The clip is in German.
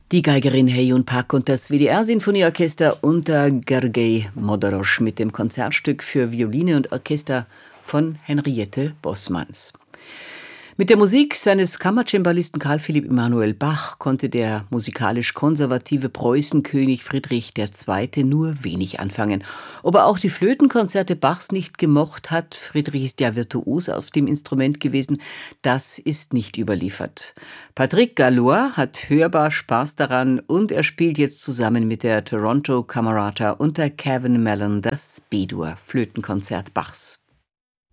Die Geigerin Heyun Pak und das WDR-Sinfonieorchester unter Gergely Modorosch mit dem Konzertstück für Violine und Orchester von Henriette Boßmanns. Mit der Musik seines Kammercembalisten Carl Philipp Emanuel Bach konnte der musikalisch konservative Preußenkönig Friedrich II. Nur wenig anfangen. Ob er auch die Flötenkonzerte Bachs nicht gemocht hat, Friedrich ist ja virtuos auf dem Instrument gewesen, das ist nicht überliefert. Patrick Gallois hat hörbar Spaß daran und er spielt jetzt zusammen mit der Toronto Camerata unter Kevin Mellon das B-Dur Flötenkonzert Bachs.